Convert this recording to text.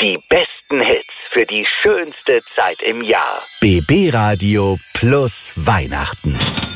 Die besten Hits für die schönste Zeit im Jahr. BB Radio plus Weihnachten.